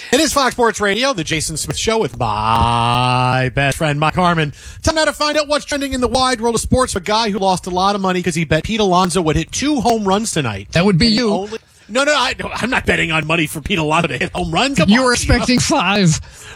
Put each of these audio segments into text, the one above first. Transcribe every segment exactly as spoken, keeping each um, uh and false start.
It is Fox Sports Radio, the Jason Smith Show with my best friend, Mike Harmon. Time now to find out what's trending in the wide world of sports. A guy who lost a lot of money because he bet Pete Alonso would hit two home runs tonight. That would be you. Only, no, no, I, I'm not betting on money for Pete Alonso to hit home runs. Come you on, were expecting you know? five.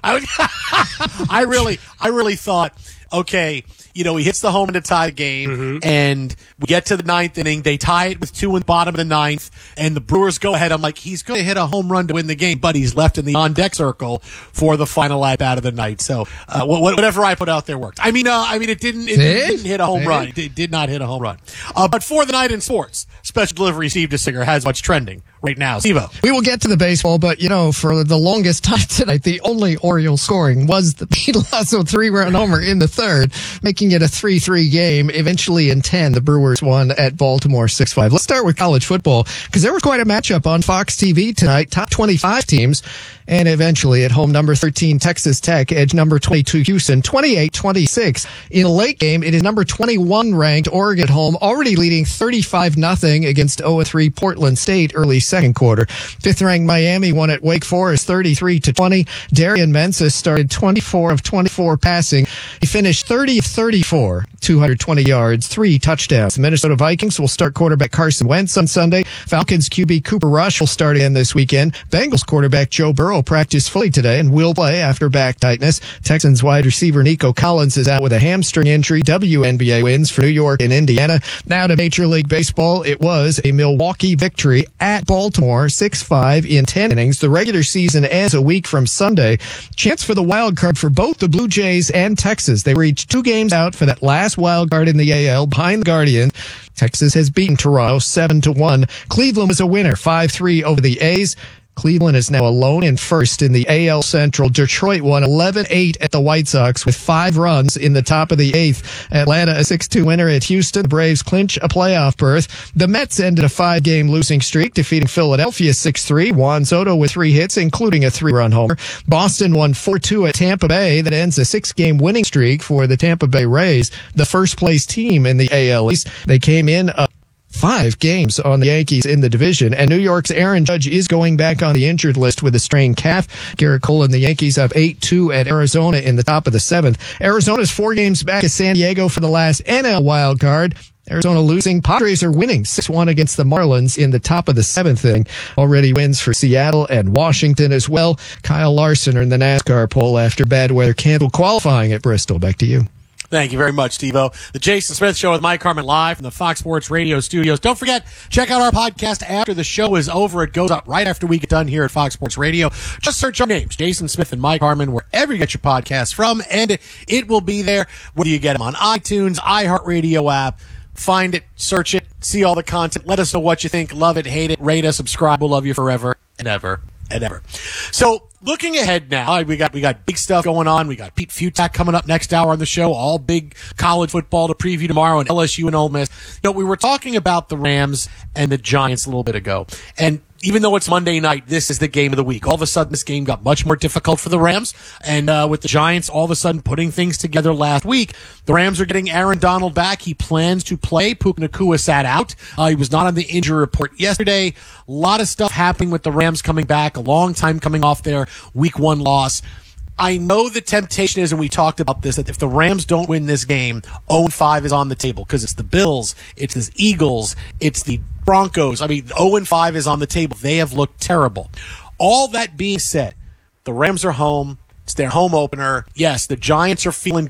I, I really, I really thought, okay, you know, he hits the home to tie the game, mm-hmm. and we get to the ninth inning. They tie it with two in the bottom of the ninth, and the Brewers go ahead. I'm like, he's going to hit a home run to win the game, but he's left in the on-deck circle for the final at bat of the night. So uh, whatever I put out there worked. I mean, uh, I mean, it didn't, it didn't hit a home run. It did, did not hit a home run. Uh, but for the night in sports, Special Delivery Steve DeSinger has what's trending right now. Steve-O. We will get to the baseball, but, you know, for the longest time tonight, the only Oriole scoring was the Pete Alonso three-run homer in the third, making it a three three game. Eventually in ten, the Brewers won at Baltimore six five. Let's start with college football, because there was quite a matchup on Fox T V tonight. Top twenty-five teams, and eventually at home, number thirteen, Texas Tech, edge number twenty-two, Houston, twenty-eight twenty-six. In a late game, it is number twenty-one ranked Oregon at home, already leading thirty-five nothing against oh and three Portland State early second quarter. Fifth ranked Miami won at Wake Forest thirty-three to twenty. Darian Mensis started twenty-four of twenty-four passing. He finished thirty of thirty-four, two hundred twenty yards, three touchdowns. The Minnesota Vikings will start quarterback Carson Wentz on Sunday. Falcons Q B Cooper Rush will start again this weekend. Bengals quarterback Joe Burrow practiced fully today and will play after back tightness. Texans wide receiver Nico Collins is out with a hamstring injury. W N B A wins for New York and Indiana. Now to Major League Baseball. It was a Milwaukee victory at Baltimore, six five in ten innings. The regular season ends a week from Sunday. Chance for the wild card for both the Blue Jays and Texas. They were each two games out for that last wild card in the A L behind the Guardians. Texas has beaten Toronto seven to one. Cleveland was a winner, five three over the A's. Cleveland is now alone in first in the A L Central. Detroit won eleven eight at the White Sox with five runs in the top of the eighth. Atlanta a six two winner at Houston. The Braves clinch a playoff berth. The Mets ended a five-game losing streak, defeating Philadelphia six three. Juan Soto with three hits, including a three-run homer. Boston won four two at Tampa Bay. That ends a six-game winning streak for the Tampa Bay Rays, the first-place team in the A L East. They came in up five games on the Yankees in the division, and New York's Aaron Judge is going back on the injured list with a strained calf. Garrett Cole and the Yankees up eight two at Arizona in the top of the seventh. Arizona's four games back at San Diego for the last N L wild card. Arizona losing. Padres are winning six one against the Marlins in the top of the seventh inning. Already wins for Seattle and Washington as well. Kyle Larson in the NASCAR pole after bad weather canceled qualifying at Bristol. Back to you. Thank you very much, Steve-O. The Jason Smith Show with Mike Harmon live from the Fox Sports Radio studios. Don't forget, check out our podcast after the show is over. It goes up right after we get done here at Fox Sports Radio. Just search our names, Jason Smith and Mike Harmon, wherever you get your podcasts from, and it will be there. Whether you get them on iTunes, iHeartRadio app, find it, search it, see all the content. Let us know what you think. Love it, hate it, rate us, subscribe. We'll love you forever and ever and ever. So, looking ahead now, we got we got big stuff going on. We got Pete Futak coming up next hour on the show. All big college football to preview tomorrow, and L S U and Ole Miss. You know, we were talking about the Rams and the Giants a little bit ago, and even though it's Monday night, this is the game of the week. All of a sudden, this game got much more difficult for the Rams. And uh, with the Giants all of a sudden putting things together last week, the Rams are getting Aaron Donald back. He plans to play. Puka Nacua sat out. Uh, he was not on the injury report yesterday. A lot of stuff happening with the Rams coming back. A long time coming off their week one loss. I know the temptation is, and we talked about this, that if the Rams don't win this game, oh and five is on the table because it's the Bills, it's the Eagles, it's the Broncos. I mean, oh and five is on the table. They have looked terrible. All that being said, the Rams are home. It's their home opener. Yes, the Giants are feeling